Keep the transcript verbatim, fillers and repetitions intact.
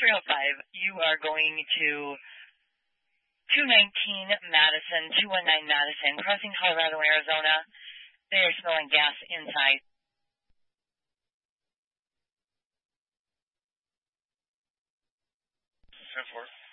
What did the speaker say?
three oh five, you are going to two nineteen Madison, two nineteen Madison, crossing Colorado, Arizona. They are smelling gas inside. ten four.